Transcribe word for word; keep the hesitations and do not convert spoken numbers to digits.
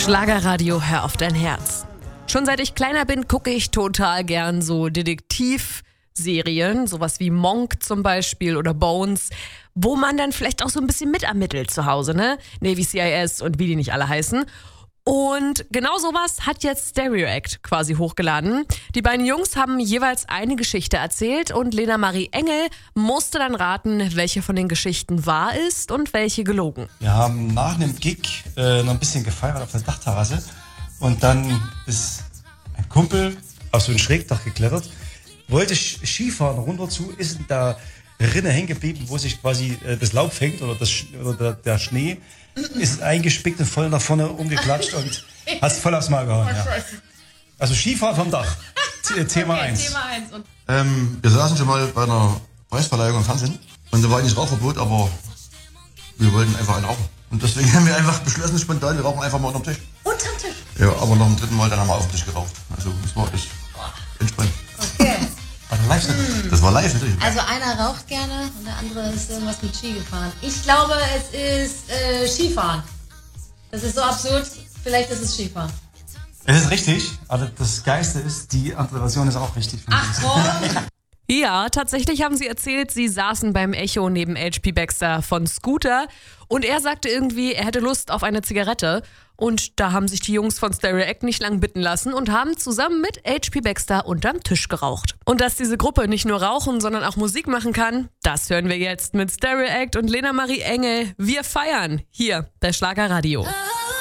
Schlagerradio, hör auf dein Herz. Schon seit ich kleiner bin, gucke ich total gern so Detektivserien, sowas wie Monk zum Beispiel oder Bones, wo man dann vielleicht auch so ein bisschen mitermittelt zu Hause, ne? Navy C I S und wie die nicht alle heißen. Und genau sowas hat jetzt Stereo Act quasi hochgeladen. Die beiden Jungs haben jeweils eine Geschichte erzählt und Lena Marie Engel musste dann raten, welche von den Geschichten wahr ist und welche gelogen. Wir haben nach einem Gig äh, noch ein bisschen gefeiert auf der Dachterrasse und dann ist ein Kumpel auf so ein Schrägdach geklettert, wollte Skifahren runter zu, ist in der Rinne hängen geblieben, wo sich quasi äh, das Laub fängt oder, das, oder der, der Schnee, ist eingespickt und voll nach vorne umgeklatscht und hat es voll aufs Mal gehauen. Ja. Also Skifahren vom Dach, Thema eins. Okay, ähm, wir saßen schon mal bei einer Preisverleihung im Fernsehen und da war eigentlich Rauchverbot, aber wir wollten einfach einen rauchen. Und deswegen haben wir einfach beschlossen, spontan, wir rauchen einfach mal unterm Tisch. Unterm Tisch? Ja, aber nach dem dritten Mal dann haben wir auf den Tisch geraucht. Also das war echt entspannt. Okay. Also live, mm. Das war live natürlich. Also einer raucht gerne und der andere ist irgendwas mit Ski gefahren. Ich glaube, es ist äh, Skifahren. Das ist so absurd. Vielleicht ist es Skifahren. Es ist richtig, aber das Geiste ist, die andere Version ist auch richtig. Ach komm! Ja, tatsächlich haben sie erzählt, sie saßen beim Echo neben H P Baxter von Scooter und er sagte irgendwie, er hätte Lust auf eine Zigarette. Und da haben sich die Jungs von Stereo Act nicht lang bitten lassen und haben zusammen mit H P Baxter unterm Tisch geraucht. Und dass diese Gruppe nicht nur rauchen, sondern auch Musik machen kann, das hören wir jetzt mit Stereo Act und Lena Marie Engel. Wir feiern hier bei Schlagerradio.